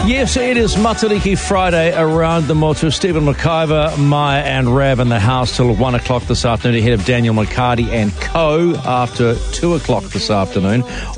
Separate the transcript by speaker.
Speaker 1: Yes, it is Matariki Friday around the motu. Stephen McIver, Maya and Rav in the house till 1 o'clock this afternoon ahead of Daniel McCarty and Co. after 2 o'clock this afternoon.